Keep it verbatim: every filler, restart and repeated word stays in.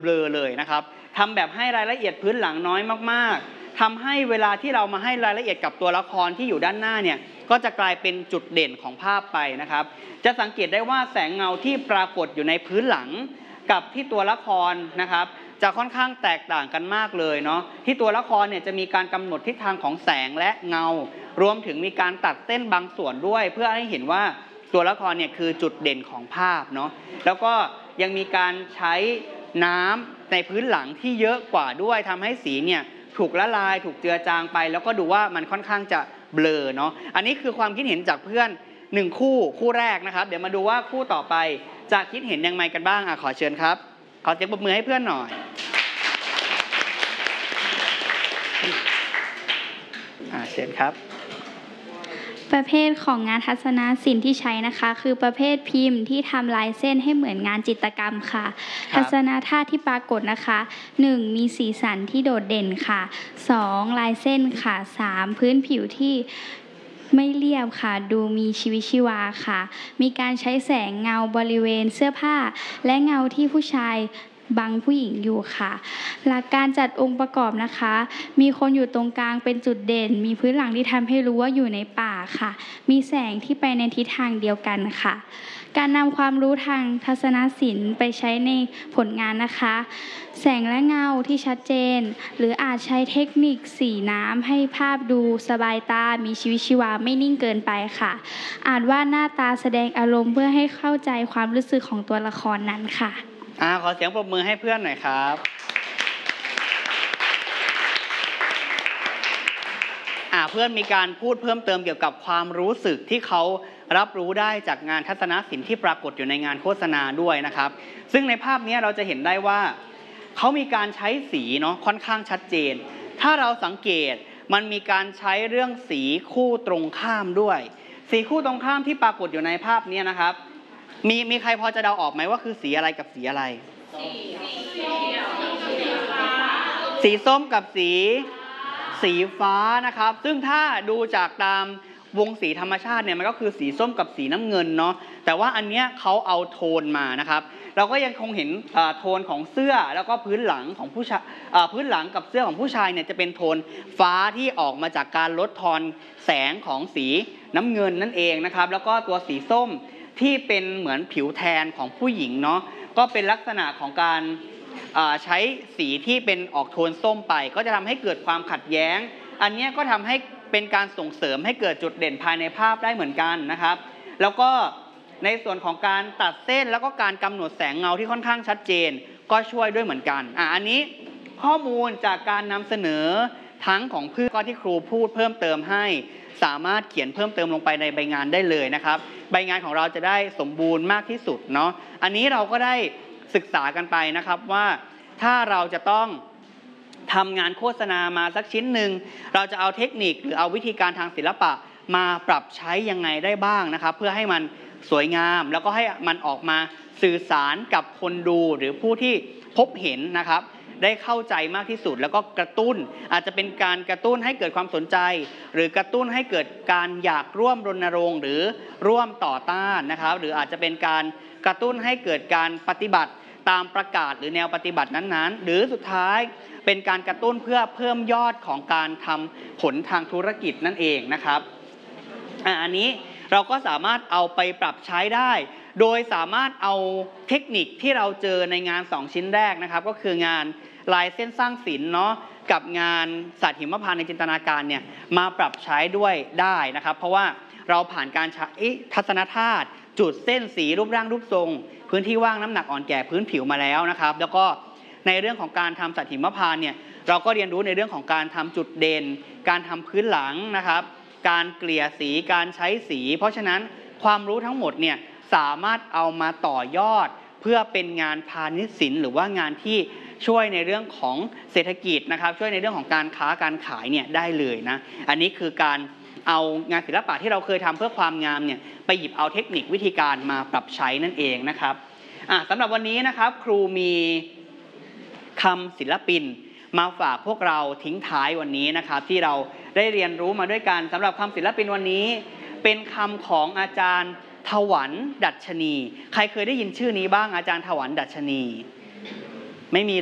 เบลอเลยนะครับทำแบบให้รายละเอียดพื้นหลังน้อยมากๆทำให้เวลาที่เรามาให้รายละเอียดกับตัวละครที่อยู่ด้านหน้าเนี่ยก็จะกลายเป็นจุดเด่นของภาพไปนะครับจะสังเกตได้ว่าแสงเงาที่ปรากฏอยู่ในพื้นหลังกับที่ตัวละครนะครับจะค่อนข้างแตกต่างกันมากเลยเนาะที่ตัวละครเนี่ยจะมีการกำหนดทิศทางของแสงและเงารวมถึงมีการตัดเส้นบางส่วนด้วยเพื่อให้เห็นว่าตัวละครเนี่ยคือจุดเด่นของภาพเนาะแล้วก็ยังมีการใช้น้ำในพื้นหลังที่เยอะกว่าด้วยทำให้สีเนี่ยถูกละลายถูกเจือจางไปแล้วก็ดูว่ามันค่อนข้างจะเบลอเนาะอันนี้คือความคิดเห็นจากเพื่อนหนึ่งคู่คู่แรกนะครับเดี๋ยวมาดูว่าคู่ต่อไปจะคิดเห็นยังไงกันบ้างอ่ะขอเชิญครับขอเสียงปรบมือให้เพื่อนหน่อยอ่าเชิญครับประเภทของงานทัศนศิลป์ที่ใช้นะคะคือประเภทพิมพ์ที่ทำลายเส้นให้เหมือนงานจิตรกรรมค่ะทัศนธาตุที่ปรากฏนะคะหนึ่งมีสีสันที่โดดเด่นค่ะสองลายเส้นค่ะสามพื้นผิวที่ไม่เรียบค่ะดูมีชีวิตชีวาค่ะมีการใช้แสงเงาบริเวณเสื้อผ้าและเงาที่ผู้ชายบังผู้หญิงอยู่ค่ะหลักการจัดองค์ประกอบนะคะมีคนอยู่ตรงกลางเป็นจุดเด่นมีพื้นหลังที่ทำให้รู้ว่าอยู่ในป่าค่ะมีแสงที่ไปในทิศทางเดียวกันค่ะการนำความรู้ทางทัศนศิลป์ไปใช้ในผลงานนะคะแสงและเงาที่ชัดเจนหรืออาจใช้เทคนิคสีน้ำให้ภาพดูสบายตามีชีวิตชีวาไม่นิ่งเกินไปค่ะอาจวาดหน้าตาแสดงอารมณ์เพื่อให้เข้าใจความรู้สึกของตัวละครนั้นค่ะอ่าขอเสียงปรบมือให้เพื่อนหน่อยครับอ่าเพื่อนมีการพูดเพิ่มเติมเกี่ยวกับความรู้สึกที่เขารับรู้ได้จากงานทัศนศิลป์ที่ปรากฏอยู่ในงานโฆษณาด้วยนะครับซึ่งในภาพนี้เราจะเห็นได้ว่าเขามีการใช้สีเนาะค่อนข้างชัดเจนถ้าเราสังเกตมันมีการใช้เรื่องสีคู่ตรงข้ามด้วยสีคู่ตรงข้ามที่ปรากฏอยู่ในภาพนี้นะครับมีมีใครพอจะเดาออกไหมว่าคือสีอะไรกับสีอะไรสีส้มกับสีสีฟ้านะครับซึ่งถ้าดูจากตามวงสีธรรมชาติเนี่ยมันก็คือสีส้มกับสีน้ำเงินเนาะแต่ว่าอันเนี้ยเขาเอาโทนมานะครับเราก็ยังคงเห็นโทนของเสื้อแล้วก็พื้นหลังของผู้ชายพื้นหลังกับเสื้อของผู้ชายเนี่ยจะเป็นโทนฟ้าที่ออกมาจากการลดทอนแสงของสีน้ำเงินนั่นเองนะครับแล้วก็ตัวสีส้มที่เป็นเหมือนผิวแทนของผู้หญิงเนาะก็เป็นลักษณะของการใช้สีที่เป็นออกโทนส้มไปก็จะทำให้เกิดความขัดแย้งอันนี้ก็ทำให้เป็นการส่งเสริมให้เกิดจุดเด่นภายในภาพได้เหมือนกันนะครับแล้วก็ในส่วนของการตัดเส้นแล้วก็การกำหนดแสงเงาที่ค่อนข้างชัดเจนก็ช่วยด้วยเหมือนกันอ่ะอันนี้ข้อมูลจากการนำเสนอทั้งของเพื่อนก็ที่ครูพูดเพิ่มเติมให้สามารถเขียนเพิ่มเติมลงไปในใบงานได้เลยนะครับใบงานของเราจะได้สมบูรณ์มากที่สุดเนาะอันนี้เราก็ได้ศึกษากันไปนะครับว่าถ้าเราจะต้องทำงานโฆษณามาสักชิ้นหนึ่งเราจะเอาเทคนิคหรือเอาวิธีการทางศิลปะมาปรับใช้ยังไงได้บ้างนะครับเพื่อให้มันสวยงามแล้วก็ให้มันออกมาสื่อสารกับคนดูหรือผู้ที่พบเห็นนะครับได้เข้าใจมากที่สุดแล้วก็กระตุ้นอาจจะเป็นการกระตุ้นให้เกิดความสนใจหรือกระตุ้นให้เกิดการอยากร่วมรณรงค์หรือร่วมต่อต้านนะครับหรืออาจจะเป็นการกระตุ้นให้เกิดการปฏิบัติตามประกาศหรือแนวปฏิบัตินั้นๆหรือสุดท้ายเป็นการกระตุ้นเพื่อเพิ่มยอดของการทำผลทางธุรกิจนั่นเองนะครับอันนี้เราก็สามารถเอาไปปรับใช้ได้โดยสามารถเอาเทคนิคที่เราเจอในงานสองชิ้นแรกนะครับก็คืองานลายเส้นสร้างศิลป์เนาะกับงานสัตว์หิมพานต์ในจินตนาการเนี่ยมาปรับใช้ด้วยได้นะครับเพราะว่าเราผ่านการใช้ทัศนธาตุจุดเส้นสีรูปร่างรูปทรงพื้นที่ว่างน้ำหนักอ่อนแก่พื้นผิวมาแล้วนะครับแล้วก็ในเรื่องของการทำสัตว์หิมพานต์เนี่ยเราก็เรียนรู้ในเรื่องของการทำจุดเด่นการทำพื้นหลังนะครับการเกลี่ยสีการใช้สีเพราะฉะนั้นความรู้ทั้งหมดเนี่ยสามารถเอามาต่อยอดเพื่อเป็นงานพาณิชย์ศิลป์หรือว่างานที่ช่วยในเรื่องของเศรษฐกิจนะครับช่วยในเรื่องของการค้าการขายเนี่ยได้เลยนะอันนี้คือการเอางานศิลปะที่เราเคยทำเพื่อความงามเนี่ยไปหยิบเอาเทคนิควิธีการมาปรับใช้นั่นเองนะครับอ่ะสำหรับวันนี้นะครับครูมีคำศิลปินมาฝากพวกเราทิ้งท้ายวันนี้นะครับที่เราได้เรียนรู้มาด้วยกันสำหรับคำศิลปินวันนี้เป็นคำของอาจารย์ถวันดัชนีใครเคยได้ยินชื่อนี้บ้างอาจารย์ถวันดัชนีไม่มี